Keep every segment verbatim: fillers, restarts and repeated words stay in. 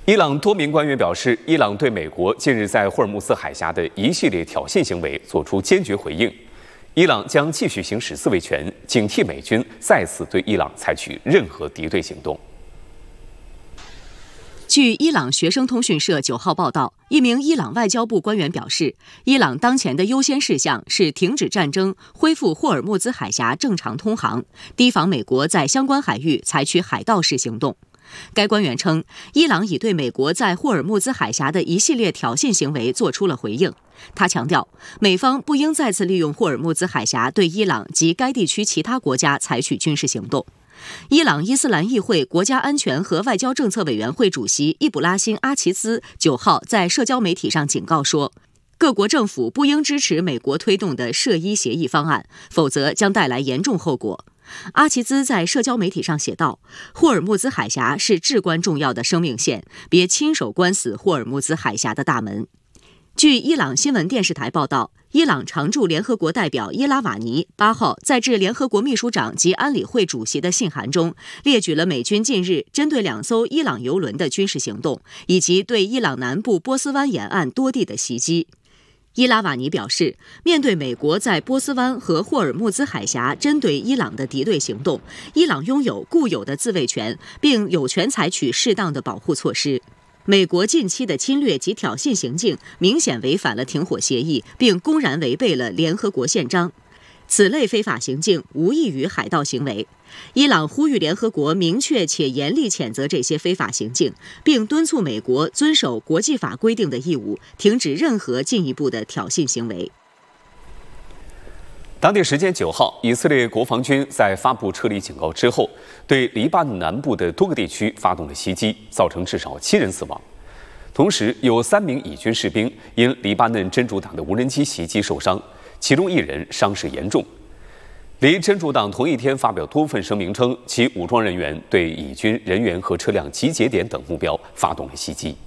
伊朗多名官员表示，伊朗对美国近日在霍尔木兹海峡的一系列挑衅行为作出坚决回应。伊朗将继续行使自卫权，警惕美军再次对伊朗采取任何敌对行动。 据伊朗学生通讯社九号报道，一名伊朗外交部官员表示，伊朗当前的优先事项是停止战争，恢复霍尔木兹海峡正常通航，提防美国在相关海域采取海盗式行动。该官员称，伊朗已对美国在霍尔木兹海峡的一系列挑衅行为做出了回应。他强调，美方不应再次利用霍尔木兹海峡对伊朗及该地区其他国家采取军事行动。伊朗伊斯兰议会国家安全和外交政策委员会主席伊卜拉欣·阿齐兹九号在社交媒体上警告说，各国政府不应支持美国推动的涉伊协议方案，否则将带来严重后果。阿齐兹在社交媒体上写道：“霍尔木兹海峡是至关重要的生命线，别亲手关死霍尔木兹海峡的大门。”据伊朗新闻电视台报道，伊朗常驻联合国代表伊拉瓦尼八号在致联合国秘书长及安理会主席的信函中，列举了美军近日针对两艘伊朗油轮的军事行动，以及对伊朗南部波斯湾沿岸多地的袭击。伊拉瓦尼表示，面对美国在波斯湾和霍尔木兹海峡针对伊朗的敌对行动，伊朗拥有固有的自卫权，并有权采取适当的保护措施。美国近期的侵略及挑衅行径明显违反了停火协议，并公然违背了联合国宪章。此类非法行径无异于海盗行为。伊朗呼吁联合国明确且严厉谴责这些非法行径，并敦促美国遵守国际法规定的义务，停止任何进一步的挑衅行为。 当地时间九号，以色列国防军在发布撤离警告之后，对黎巴嫩南部的多个地区发动了袭击，造成至少七人死亡。同时，有三名以军士兵因黎巴嫩真主党的无人机袭击受伤，其中一人伤势严重。黎真主党同一天发表多份声明称，其武装人员对以军人员和车辆集结点等目标发动了袭击。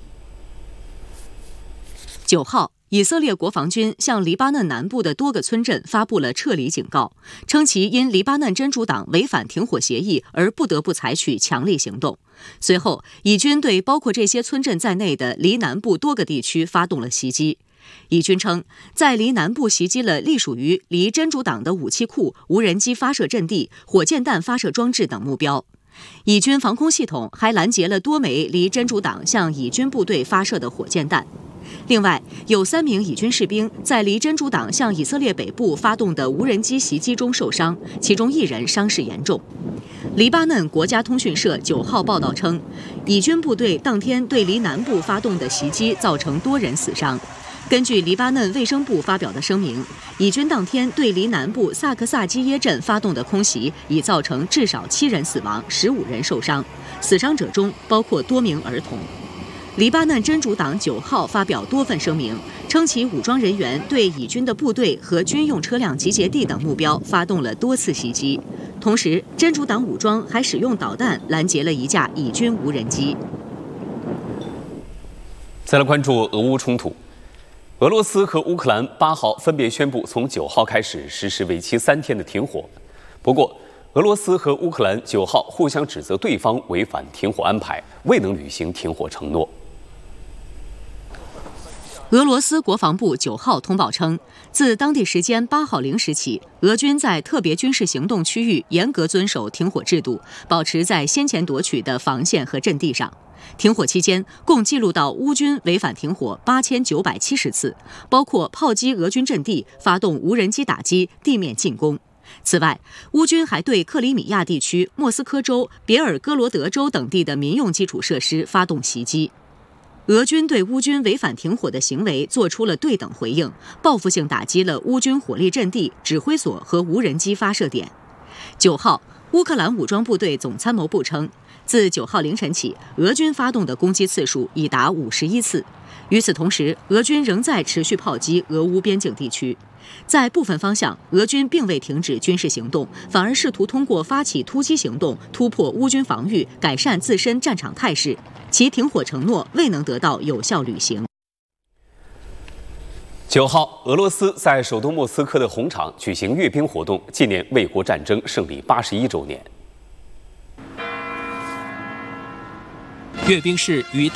九号，以色列国防军向黎巴嫩南部的多个村镇发布了撤离警告，称其因黎巴嫩真主党违反停火协议而不得不采取强力行动。随后，以军对包括这些村镇在内的黎南部多个地区发动了袭击。以军称，在黎南部袭击了隶属于黎真主党的武器库、无人机发射阵地、火箭弹发射装置等目标。以军防空系统还拦截了多枚黎真主党向以军部队发射的火箭弹。另外，有三名以军士兵在黎真主党向以色列北部发动的无人机袭击中受伤，其中一人伤势严重。黎巴嫩国家通讯社九号报道称，以军部队当天对黎南部发动的袭击造成多人死伤。根据黎巴嫩卫生部发表的声明，以军当天对黎南部萨克萨基耶镇发动的空袭已造成至少七人死亡，十五人受伤，死伤者中包括多名儿童。黎巴嫩真主党九号发表多份声明，称其武装人员对以军的部队和军用车辆集结地等目标发动了多次袭击。同时，真主党武装还使用导弹拦截了一架以军无人机。 再来关注俄乌冲突。俄罗斯和乌克兰八号分别宣布从九号开始实施为期三天的停火。不过，俄罗斯和乌克兰九号互相指责对方违反停火安排，未能履行停火承诺。 俄罗斯国防部九号通报称，自当地时间八号零时起，俄军在特别军事行动区域严格遵守停火制度，保持在先前夺取的防线和阵地上。停火期间，共记录到乌军违反停火八千九百七十次，包括炮击俄军阵地、发动无人机打击、地面进攻。此外，乌军还对克里米亚地区、莫斯科州、别尔哥罗德州等地的民用基础设施发动袭击。俄军对乌军违反停火的行为做出了对等回应，报复性打击了乌军火力阵地、指挥所和无人机发射点。九号，乌克兰武装部队总参谋部称，自九号凌晨起，俄军发动的攻击次数已达五十一次。与此同时，俄军仍在持续炮击俄乌边境地区。在部分方向，俄军并未停止军事行动，反而试图通过发起突击行动突破乌军防御，改善自身战场态势。其停火承诺未能得到有效履行。 九号，俄罗斯在首都莫斯科的红场举行阅兵活动，纪念卫国战争胜利八十一周年。 阅兵式于